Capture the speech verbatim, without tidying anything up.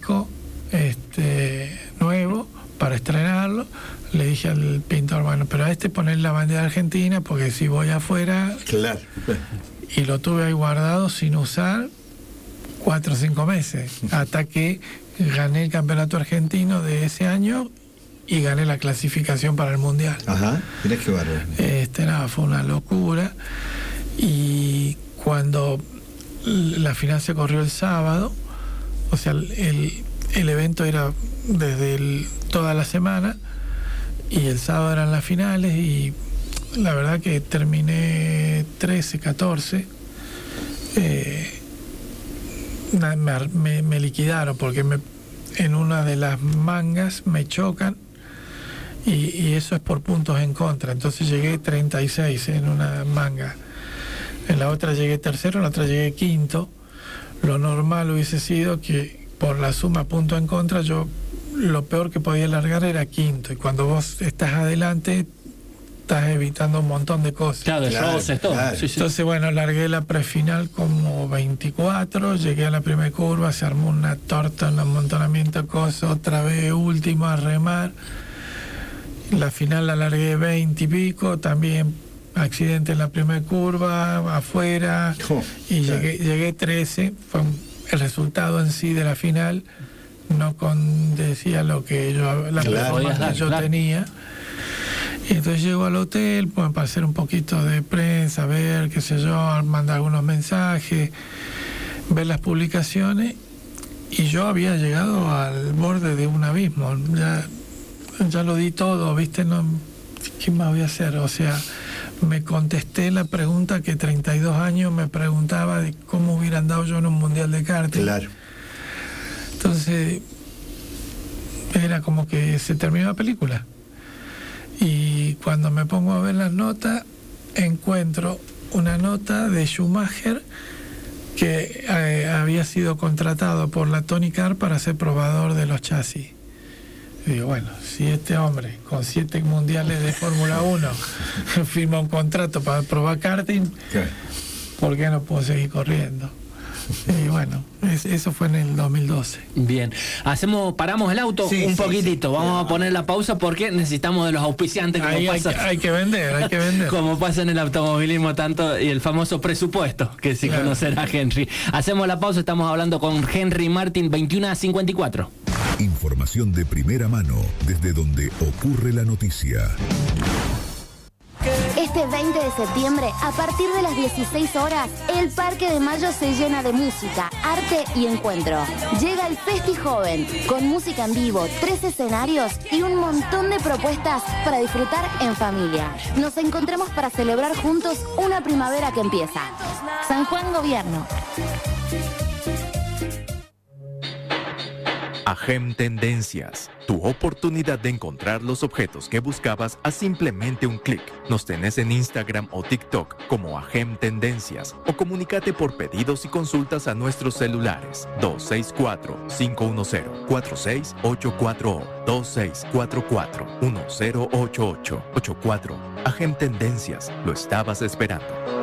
disco este, nuevo para estrenarlo. Le dije al pintor, bueno, pero a este poner la bandera argentina, porque si voy afuera... Claro. Y lo tuve ahí guardado sin usar cuatro o cinco meses, hasta que gané el campeonato argentino de ese año y gané la clasificación para el Mundial. Ajá, mirá qué bárbaro. Este, nada, fue una locura. Y cuando la final se corrió el sábado, o sea, el, el evento era desde el, toda la semana, y el sábado eran las finales, y la verdad que terminé trece, catorce. Eh, me, me, me liquidaron porque me, en una de las mangas me chocan, y, y eso es por puntos en contra. Entonces llegué treinta y seis en una manga, en la otra llegué tercero, en la otra llegué quinto. Lo normal hubiese sido que por la suma punto en contra, yo lo peor que podía largar era quinto, y cuando vos estás adelante estás evitando un montón de cosas. Claro, de Claro, roces, todo. claro. Sí, sí. Entonces, bueno, largué la prefinal como veinticuatro, llegué a la primera curva, se armó una torta, un amontonamiento de cosas, otra vez último a remar. La final la largué veinte y pico, también accidente en la primera curva, afuera, Oh, y claro. llegué, llegué trece. Fue un- el resultado en sí de la final no condecía lo que yo, la Claro. performance Podías dar, que yo claro. tenía. Y entonces llego al hotel, pues, para hacer un poquito de prensa, ver, qué sé yo, mandar algunos mensajes, ver las publicaciones, y yo había llegado al borde de un abismo. Ya, ya lo di todo, ¿viste? No, ¿qué más voy a hacer? O sea, me contesté la pregunta que treinta y dos años me preguntaba de cómo hubiera andado yo en un mundial de karting. Claro. Entonces, era como que se terminó la película. Y cuando me pongo a ver las notas, encuentro una nota de Schumacher que eh, había sido contratado por la Tony Car para ser probador de los chasis. Y digo, bueno, si este hombre con siete mundiales de Fórmula uno firma un contrato para probar karting, Claro. ¿por qué no puedo seguir corriendo? Y bueno, es- eso fue en el dos mil doce. Bien, hacemos, paramos el auto Sí, un sí, poquitito, sí. vamos a poner la pausa porque necesitamos de los auspiciantes, como Ahí hay, pasa, hay que vender, hay que vender. como pasa en el automovilismo tanto, y el famoso presupuesto, que si Claro. conocerá Henry. Hacemos la pausa, estamos hablando con Henry Martin, veintiuno a cincuenta y cuatro. Información de primera mano desde donde ocurre la noticia. Este veinte de septiembre, a partir de las dieciséis horas, el Parque de Mayo se llena de música, arte y encuentro. Llega el Festi Joven, con música en vivo, tres escenarios y un montón de propuestas para disfrutar en familia. Nos encontramos para celebrar juntos una primavera que empieza. San Juan Gobierno. Agem Tendencias, tu oportunidad de encontrar los objetos que buscabas a simplemente un clic. Nos tenés en Instagram o TikTok como Agem Tendencias, o comunícate por pedidos y consultas a nuestros celulares dos seis cuatro, cinco uno cero, cuatro seis ocho cuatro o dos seis cuatro cuatro, uno cero ocho ocho ocho cuatro. Agem Tendencias, lo estabas esperando.